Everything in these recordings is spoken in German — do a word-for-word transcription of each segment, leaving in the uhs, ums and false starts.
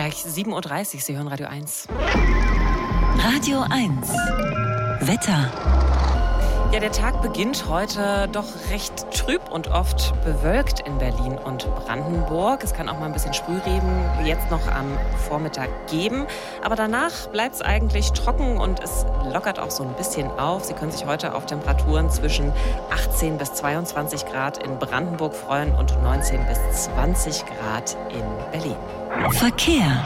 gleich sieben Uhr dreißig. Sie hören Radio eins. Radio eins. Wetter. Ja, der Tag beginnt heute doch recht trüb und oft bewölkt in Berlin und Brandenburg. Es kann auch mal ein bisschen Sprühregen jetzt noch am Vormittag geben. Aber danach bleibt es eigentlich trocken und es lockert auch so ein bisschen auf. Sie können sich heute auf Temperaturen zwischen achtzehn bis zweiundzwanzig Grad in Brandenburg freuen und neunzehn bis zwanzig Grad in Berlin. Verkehr.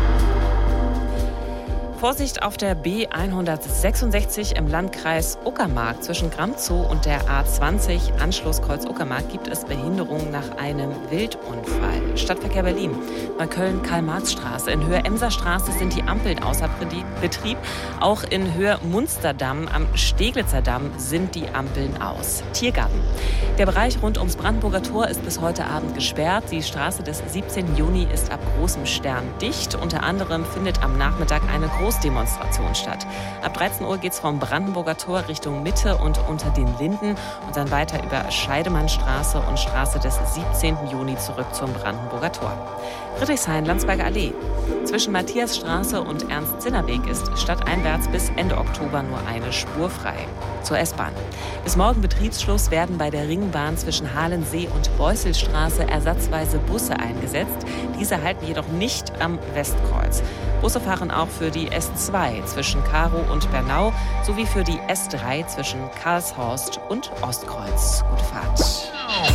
Vorsicht auf der B hundertsechsundsechzig im Landkreis Uckermark. Zwischen Gramzow und der A zwanzig Anschlusskreuz Uckermark gibt es Behinderungen nach einem Wildunfall. Stadtverkehr Berlin. Neukölln-Karl-Marx-Straße. In Höhe Emser-Straße sind die Ampeln außer Betrieb. Auch in Höhe Munsterdamm am Steglitzer Damm sind die Ampeln aus. Tiergarten. Der Bereich rund ums Brandenburger Tor ist bis heute Abend gesperrt. Die Straße des siebzehnten Juni ist ab Großem Stern dicht. Unter anderem findet am Nachmittag eine Großdemonstration statt. Ab dreizehn Uhr geht es vom Brandenburger Tor Richtung Mitte und unter den Linden und dann weiter über Scheidemannstraße und Straße des siebzehnten Juni zurück zum Brandenburger Tor. Friedrichshain-Landsberger Allee. Zwischen Matthiasstraße und Ernst-Zinner-Weg ist stadteinwärts bis Ende Oktober nur eine Spur frei. Zur S-Bahn. Bis morgen Betriebsschluss werden bei der Ringbahn zwischen Halensee und Beusselstraße ersatzweise Busse eingesetzt. Diese halten jedoch nicht am Westkreuz. Busse fahren auch für die S zwei zwischen Karow und Bernau sowie für die S drei zwischen Karlshorst und Ostkreuz. Gute Fahrt.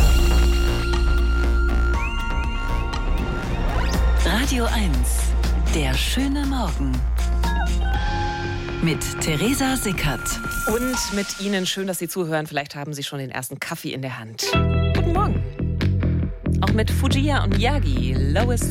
Radio eins. Der schöne Morgen. Mit Theresa Sickert. Und mit Ihnen, schön, dass Sie zuhören. Vielleicht haben Sie schon den ersten Kaffee in der Hand. Guten Morgen. Auch mit Fujiya und Yagi, Lowest